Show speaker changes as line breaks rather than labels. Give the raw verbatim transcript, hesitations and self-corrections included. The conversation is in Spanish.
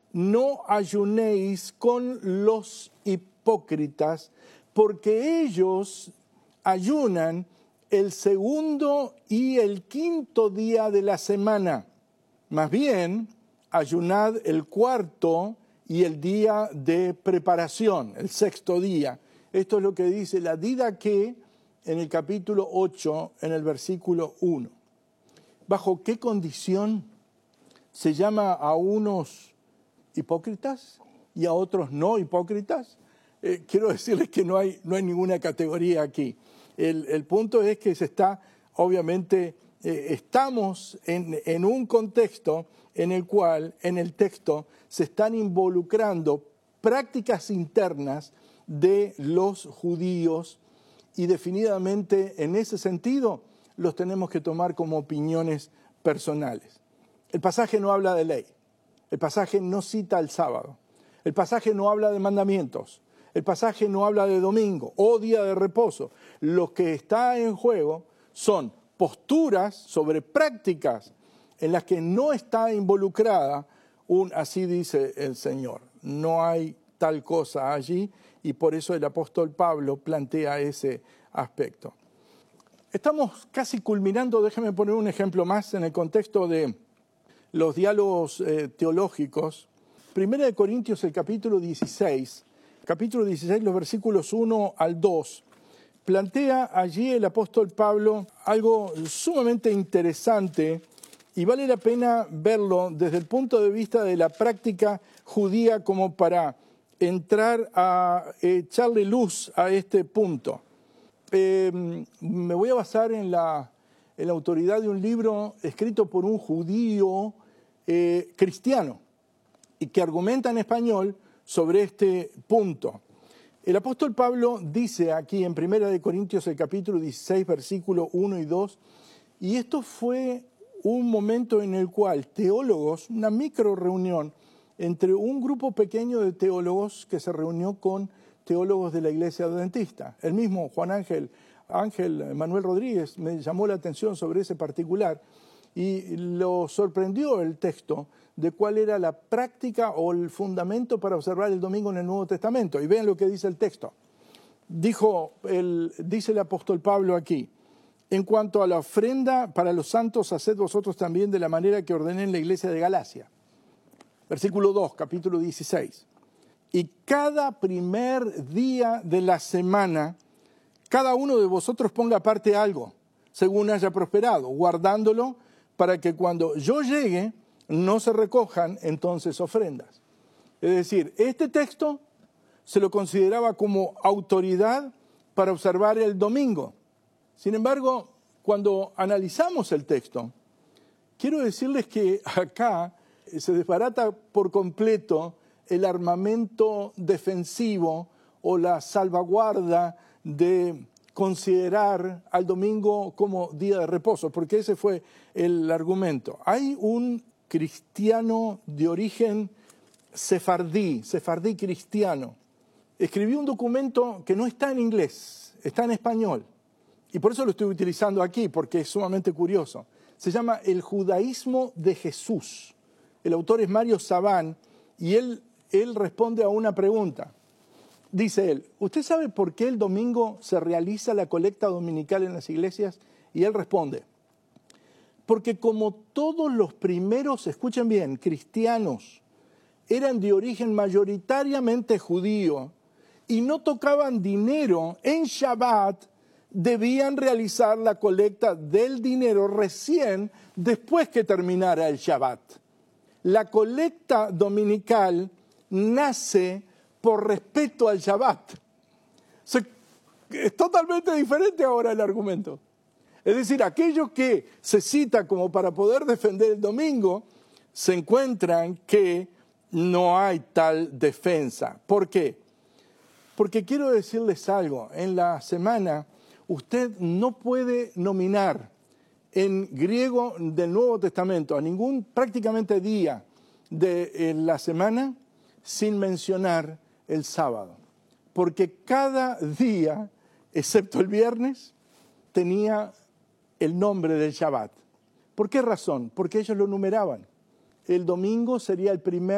no ayunéis con los hipócritas, porque ellos ayunan el segundo y el quinto día de la semana. Más bien, ayunad el cuarto y el día de preparación, el sexto día. Esto es lo que dice la Didaqué en el capítulo ocho, en el versículo uno. ¿Bajo qué condición se llama a unos hipócritas y a otros no hipócritas? Eh, quiero decirles que no hay, no hay ninguna categoría aquí. El, el punto es que se está, obviamente, eh, estamos en, en un contexto en el cual, en el texto, se están involucrando prácticas internas de los judíos y definidamente en ese sentido los tenemos que tomar como opiniones personales. El pasaje no habla de ley, el pasaje no cita el sábado, el pasaje no habla de mandamientos, el pasaje no habla de domingo o día de reposo. Lo que está en juego son posturas sobre prácticas en las que no está involucrada un así dice el Señor. No hay tal cosa allí y por eso el apóstol Pablo plantea ese aspecto. Estamos casi culminando, déjeme poner un ejemplo más en el contexto de los diálogos eh, teológicos. Primera de Corintios, el capítulo dieciséis, capítulo dieciséis, los versículos uno al dos, plantea allí el apóstol Pablo algo sumamente interesante y vale la pena verlo desde el punto de vista de la práctica judía como para entrar a echarle luz a este punto. Eh, me voy a basar en la, en la autoridad de un libro escrito por un judío eh, cristiano y que argumenta en español sobre este punto. El apóstol Pablo dice aquí en Primera de Corintios, el capítulo dieciséis, versículos uno y dos, y esto fue un momento en el cual teólogos, una micro reunión entre un grupo pequeño de teólogos que se reunió con teólogos de la Iglesia Adventista. El mismo Juan Ángel, Ángel Manuel Rodríguez me llamó la atención sobre ese particular y lo sorprendió el texto de cuál era la práctica o el fundamento para observar el domingo en el Nuevo Testamento. Y vean lo que dice el texto. Dijo el, dice el apóstol Pablo aquí: en cuanto a la ofrenda para los santos, haced vosotros también de la manera que ordené en la iglesia de Galacia. Versículo dos, capítulo dieciséis. Y cada primer día de la semana, cada uno de vosotros ponga aparte algo, según haya prosperado, guardándolo para que cuando yo llegue no se recojan entonces ofrendas. Es decir, este texto se lo consideraba como autoridad para observar el domingo. Sin embargo, cuando analizamos el texto, quiero decirles que acá se desbarata por completo el armamento defensivo o la salvaguarda de considerar al domingo como día de reposo, porque ese fue el argumento. Hay un cristiano de origen sefardí, sefardí cristiano. Escribió un documento que no está en inglés, está en español. Y por eso lo estoy utilizando aquí, porque es sumamente curioso. Se llama El Judaísmo de Jesús. El autor es Mario Sabán y él, él responde a una pregunta. Dice él: ¿usted sabe por qué el domingo se realiza la colecta dominical en las iglesias? Y él responde: porque como todos los primeros, escuchen bien, cristianos, eran de origen mayoritariamente judío y no tocaban dinero en Shabbat, debían realizar la colecta del dinero recién después que terminara el Shabbat. La colecta dominical nace por respeto al Shabbat. Se, es totalmente diferente ahora el argumento. Es decir, aquellos que se citan como para poder defender el domingo, se encuentran que no hay tal defensa. ¿Por qué? Porque quiero decirles algo. En la semana usted no puede nominar en griego del Nuevo Testamento a ningún prácticamente día de la semana sin mencionar el sábado. Porque cada día, excepto el viernes, tenía el nombre del Shabbat. ¿Por qué razón? Porque ellos lo numeraban. El domingo sería el primer